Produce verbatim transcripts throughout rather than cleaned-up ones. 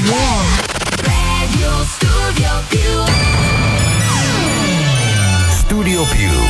yeah. Radio Studio Più. Studio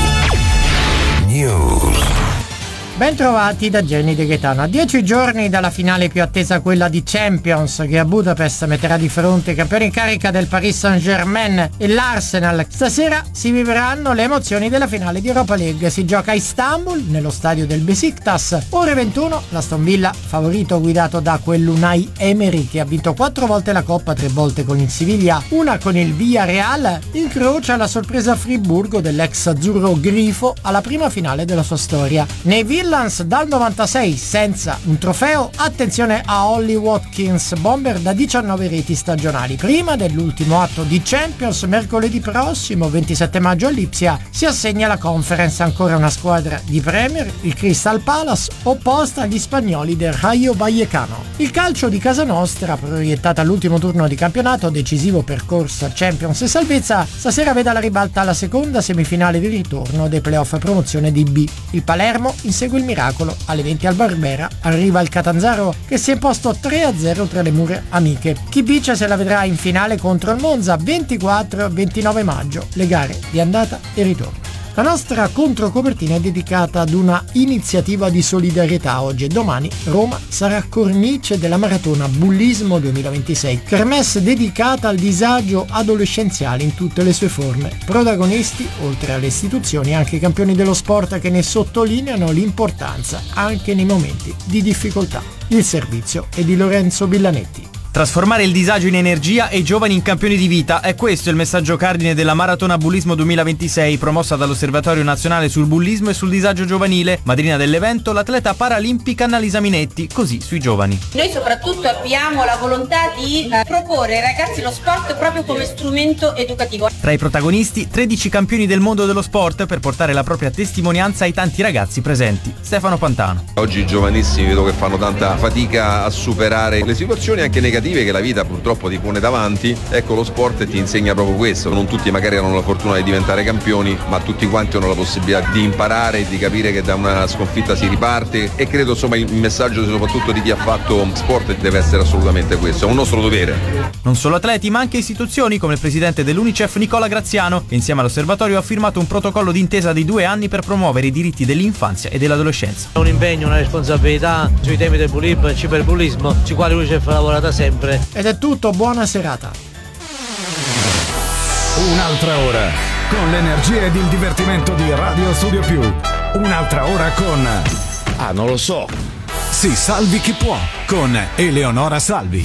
Più News. Bentrovati da Jenny De Gaetano. A dieci giorni dalla finale più attesa, quella di Champions, che a Budapest metterà di fronte i campioni in carica del Paris Saint-Germain e l'Arsenal, stasera si vivranno le emozioni della finale di Europa League. Si gioca a Istanbul, nello stadio del Besiktas. Ore ventuno, l'Aston Villa, favorito guidato da quell'Unai Emery che ha vinto quattro volte la Coppa, tre volte con il Siviglia, una con il Villarreal, incrocia la sorpresa Friburgo dell'ex azzurro grifo alla prima finale della sua storia. Nei Villans dal novantasei senza un trofeo. Attenzione a Ollie Watkins, bomber da diciannove reti stagionali. Prima dell'ultimo atto di Champions, mercoledì prossimo ventisette maggio a Lipsia, si assegna la Conference, ancora una squadra di Premier, il Crystal Palace, opposta agli spagnoli del Rayo Vallecano. Il calcio di casa nostra, proiettata all'ultimo turno di campionato, decisivo per corsa Champions e salvezza, stasera vede alla ribalta la seconda semifinale di ritorno dei playoff promozione di B. Il Palermo insegue il miracolo. Alle venti al Barbera arriva il Catanzaro che si è imposto tre a zero tra le mura amiche. Chi vince se la vedrà in finale contro il Monza ventiquattro e ventinove maggio, le gare di andata e ritorno. La nostra controcopertina è dedicata ad una iniziativa di solidarietà. Oggi e domani Roma sarà cornice della maratona Bullismo duemilaventisei, kermesse dedicata al disagio adolescenziale in tutte le sue forme. Protagonisti, oltre alle istituzioni, anche i campioni dello sport che ne sottolineano l'importanza anche nei momenti di difficoltà. Il servizio è di Lorenzo Billanetti. Trasformare il disagio in energia e i giovani in campioni di vita, è questo il messaggio cardine della Maratona Bullismo duemilaventisei, promossa dall'Osservatorio Nazionale sul Bullismo e sul Disagio Giovanile. Madrina dell'evento l'atleta paralimpica Annalisa Minetti, così sui giovani. Noi soprattutto abbiamo la volontà di eh, proporre ai ragazzi lo sport proprio come strumento educativo. Tra i protagonisti, tredici campioni del mondo dello sport per portare la propria testimonianza ai tanti ragazzi presenti. Stefano Pantano. Oggi i giovanissimi vedo che fanno tanta fatica a superare le situazioni anche negative che la vita purtroppo ti pone davanti. Ecco, lo sport ti insegna proprio questo. Non tutti magari hanno la fortuna di diventare campioni, ma tutti quanti hanno la possibilità di imparare e di capire che da una sconfitta si riparte, e credo insomma il messaggio soprattutto di chi ha fatto sport deve essere assolutamente questo, è un nostro dovere. Non solo atleti ma anche istituzioni come il presidente dell'Unicef Nicola Graziano, che insieme all'osservatorio ha firmato un protocollo d'intesa di due anni per promuovere i diritti dell'infanzia e dell'adolescenza. Un impegno, una responsabilità sui temi del bullismo e ciberbullismo, sui quali l'Unicef lavora da sempre. Ed è tutto, buona serata. Un'altra ora con l'energia ed il divertimento di Radio Studio Più. Un'altra ora con... Ah, non lo so. Si salvi chi può con Eleonora Salvi.